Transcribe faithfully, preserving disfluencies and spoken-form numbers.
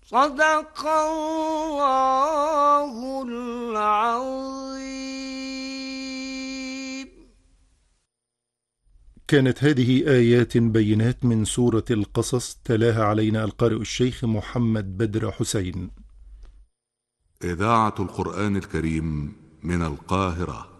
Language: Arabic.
صدق الله العظيم. كانت هذه آيات بينات من سورة القصص، تلاها علينا القارئ الشيخ محمد بدر حسين. إذاعة القرآن الكريم من القاهرة.